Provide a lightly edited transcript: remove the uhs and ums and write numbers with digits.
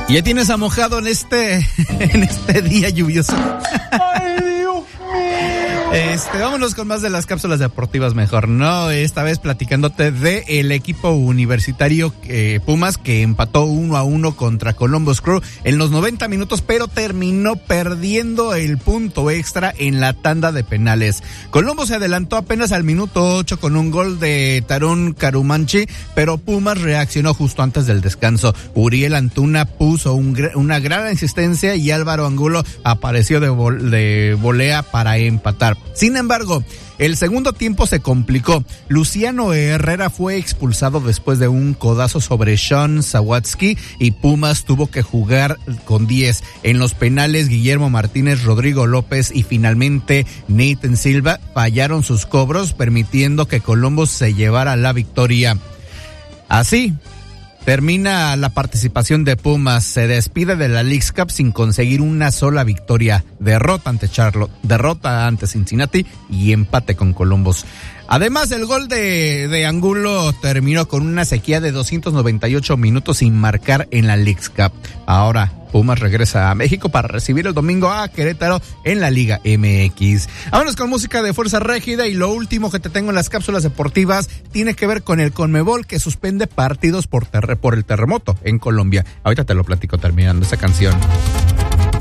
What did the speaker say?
Ya tienes a Mojado en este día lluvioso. ¡Ay, Dios mío! Vámonos con más de las cápsulas deportivas mejor, ¿no? Esta vez platicándote de el equipo universitario Pumas, que empató 1-1 contra Columbus Crew en los 90 minutos, pero terminó perdiendo el punto extra en la tanda de penales. Columbus se adelantó apenas al minuto 8 con un gol de Tarun Karumanchi, pero Pumas reaccionó justo antes del descanso. Uriel Antuna puso una gran insistencia y Álvaro Angulo apareció de volea para empatar. Sin embargo, el segundo tiempo se complicó. Luciano Herrera fue expulsado después de un codazo sobre Sean Sawatsky y Pumas tuvo que jugar con 10. En los penales, Guillermo Martínez, Rodrigo López y finalmente Nathan Silva fallaron sus cobros, permitiendo que Columbus se llevara la victoria. Así termina la participación de Pumas, se despide de la Leagues Cup sin conseguir una sola victoria, derrota ante Charlotte, derrota ante Cincinnati y empate con Columbus. Además, el gol de Angulo terminó con una sequía de 298 minutos sin marcar en la Leagues Cup. Ahora Pumas regresa a México para recibir el domingo a Querétaro en la Liga MX. Vámonos con música de Fuerza Régida y lo último que te tengo en las cápsulas deportivas tiene que ver con el Conmebol, que suspende partidos por el terremoto en Colombia. Ahorita te lo platico terminando esa canción.